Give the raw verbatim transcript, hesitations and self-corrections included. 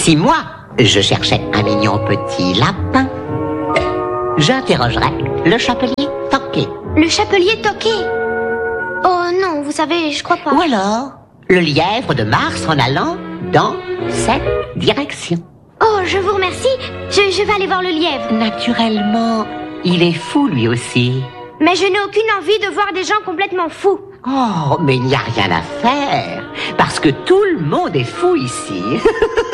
Si moi, je cherchais un mignon petit lapin, j'interrogerais le chapelier Toqué. Le chapelier Toqué? Oh non, vous savez, je crois pas. Ou alors, le lièvre de Mars en allant dans cette direction. Oh, je vous remercie. Je, je vais aller voir le lièvre. Naturellement, il est fou lui aussi. Mais je n'ai aucune envie de voir des gens complètement fous. Oh, mais il n'y a rien à faire, parce que tout le monde est fou ici.